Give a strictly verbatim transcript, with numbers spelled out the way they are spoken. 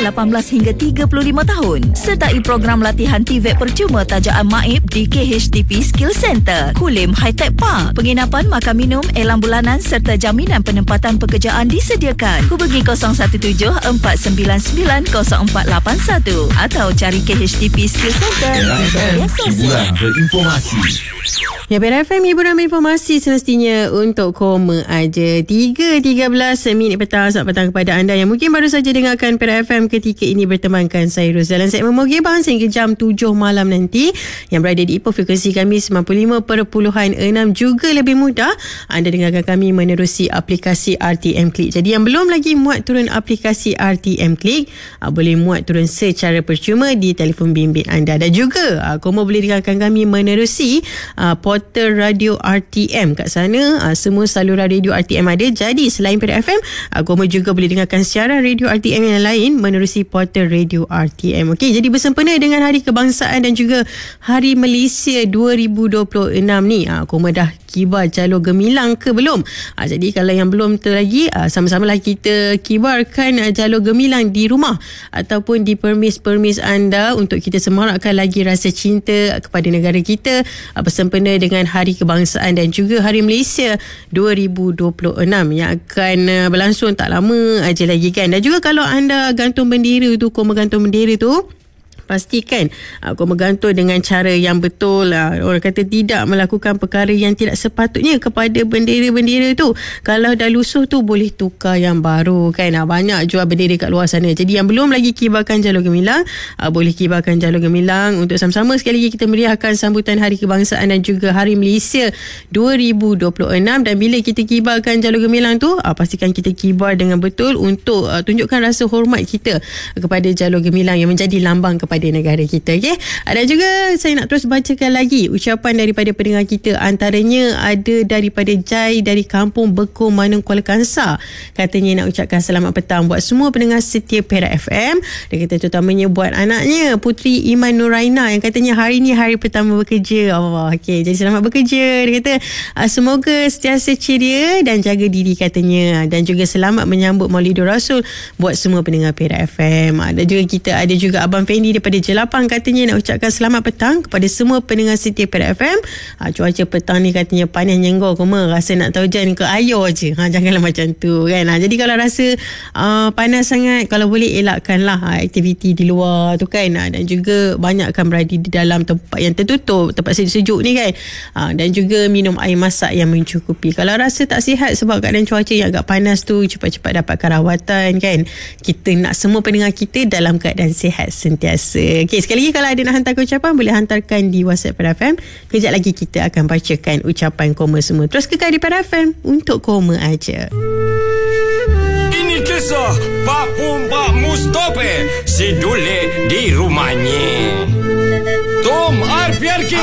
lapan belas hingga tiga puluh lima tahun. Sertai program latihan T V E T percuma tajaan Maib di K H D P Skill Center, Kulim High-Tech Park. Penginapan, makan minum, elang bulanan serta jaminan penempatan pekerjaan disediakan. Hubungi kosong satu tujuh empat sembilan sembilan kosong empat lapan satu atau cari K H D P Skill Center. Hiburan berinformasi. Ya, Pera F M, hiburan berinformasi semestinya untuk koma aja. tiga tiga belas minit petang. Selamat petang kepada anda yang mungkin baru saja dengarkan Pera F M ketika ini bertemankan saya Ros dalam segmen Mogebang sehingga jam tujuh malam nanti, yang berada di Ipoh frekuensi kami sembilan puluh lima perpuluhan enam. Juga lebih mudah anda dengarkan kami menerusi aplikasi R T M Click. Jadi yang belum lagi muat turun aplikasi R T M Click, boleh muat turun secara percuma di telefon bimbit anda. Dan juga kamu boleh dengarkan kami menerusi portal radio R T M. Kat sana semua saluran radio R T M ada. Jadi selain Pera F M, kamu juga boleh dengarkan siaran radio R T M yang lain menerusi portal radio R T M. Okey, jadi bersempena dengan Hari Kebangsaan dan juga Hari Malaysia dua ribu dua puluh enam ni, kamu dah kibar jalur gemilang ke belum? Ha, jadi kalau yang belum tu lagi, ha, sama-samalah kita kibarkan ha, jalur gemilang di rumah ataupun di permis-permis anda untuk kita semarakkan lagi rasa cinta kepada negara kita ha, bersempena dengan Hari Kebangsaan dan juga Hari Malaysia dua ribu dua puluh enam yang akan uh, berlangsung tak lama aja lagi kan. Dan juga kalau anda gantung bendera tu, koma gantung bendera tu, pastikan uh, kau menggantung dengan cara yang betul. Uh, orang kata tidak melakukan perkara yang tidak sepatutnya kepada bendera-bendera tu. Kalau dah lusuh tu boleh tukar yang baru kan. Uh, banyak jual bendera kat luar sana. Jadi yang belum lagi kibarkan jalur gemilang, uh, boleh kibarkan jalur gemilang untuk sama-sama sekali lagi kita meriahkan sambutan Hari Kebangsaan dan juga Hari Malaysia dua ribu dua puluh enam. Dan bila kita kibarkan jalur gemilang tu, uh, pastikan kita kibar dengan betul untuk uh, tunjukkan rasa hormat kita kepada jalur gemilang yang menjadi lambang kepada negara kita. Okay? Dan juga saya nak terus bacakan lagi ucapan daripada pendengar kita. Antaranya ada daripada Jai dari Kampung Bekong, Manung, Kuala Kangsar. Katanya nak ucapkan selamat petang buat semua pendengar setia Pera F M. Dia kata terutamanya buat anaknya Putri Iman Nuraina yang katanya hari ni hari pertama bekerja. Oh, okay. Jadi selamat bekerja. Dia kata semoga sentiasa ceria dan jaga diri katanya. Dan juga selamat menyambut Maulidur Rasul buat semua pendengar Pera F M. Dan juga kita ada juga Abang Fendi daripada Jelapang, katanya nak ucapkan selamat petang kepada semua pendengar setia Pera F M. Ha, cuaca petang ni katanya panas nyenggol, koma rasa nak tahu hujan ke air je. Ha, janganlah macam tu kan. Ha, jadi kalau rasa uh, panas sangat, kalau boleh elakkanlah ha, aktiviti di luar tu kan. Ha, dan juga banyakkan berada di dalam tempat yang tertutup, tempat sejuk-sejuk ni kan. Ha, dan juga minum air masak yang mencukupi. Kalau rasa tak sihat sebab keadaan cuaca yang agak panas tu, cepat-cepat dapatkan rawatan kan. Kita nak semua pendengar kita dalam keadaan sihat sentiasa. Okey, sekali lagi kalau ada nak hantar ucapan, boleh hantarkan di WhatsApp Pera F M. Kejap lagi kita akan bacakan ucapan koma semua. Terus kekal di Pera F M untuk koma aja. Ini kisah Pak Pumpak Mustope si Dule di rumahnya. Tom R P R K